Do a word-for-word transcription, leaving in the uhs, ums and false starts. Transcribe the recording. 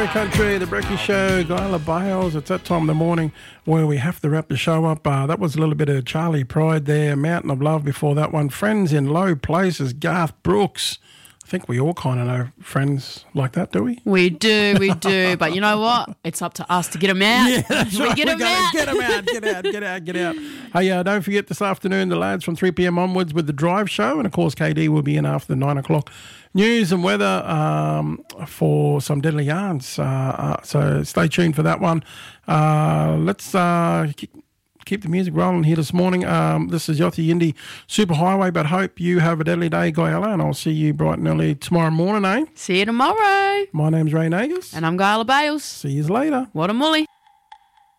Country, the Brekkie Show, Guyla Bales. It's that time of the morning where we have to wrap the show up. Uh, that was a little bit of Charlie Pride there. Mountain of Love before that one. Friends in Low Places, Garth Brooks. I think we all kind of know friends like that, do we? We do, we do. But you know what? It's up to us to get them out. Yeah, that's we right. get We them gotta out. Get them out, get out, get out, get out. Hey, uh, don't forget this afternoon, the lads from three p.m. onwards with the Drive Show. And, of course, K D will be in after the nine o'clock news and weather um, for some Deadly Yarns. Uh, uh, so stay tuned for that one. Uh, let's uh, keep, keep the music rolling here this morning. Um, this is Yothi Indy Superhighway, but hope you have a deadly day, Guyala, and I'll see you bright and early tomorrow morning, eh? See you tomorrow. My name's Ray Nagus. And I'm Guyla Bales. See you later. What a mully.